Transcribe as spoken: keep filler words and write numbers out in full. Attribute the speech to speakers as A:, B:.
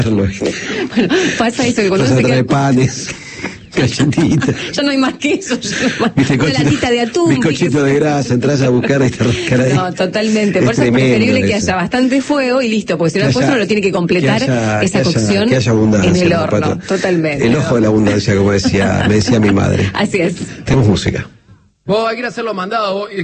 A: Bueno, pasa eso, que cuando
B: Vas
A: uno
B: a
A: se
B: traer
A: queda...
B: panes, galletitas.
A: Ya no hay más queso, ya no hay más...
B: Bizcochito,
A: una latita de atún.
B: bizcochito de grasa, entras a buscar y te rascar ahí.
A: No, totalmente. Por
B: Es
A: eso es preferible que
B: eso.
A: haya bastante fuego y listo, porque si no
B: Que
A: después
B: haya-
A: uno lo tiene que completar
B: que haya-
A: esa
B: que haya-
A: cocción
B: que haya abundancia,
A: en el
B: ¿no,
A: horno.
B: Pato?
A: Totalmente.
B: El ojo de la abundancia, como decía, me decía mi madre.
A: Así es.
B: Tenemos música.
C: Vos hay que ir a hacer los mandados. vos-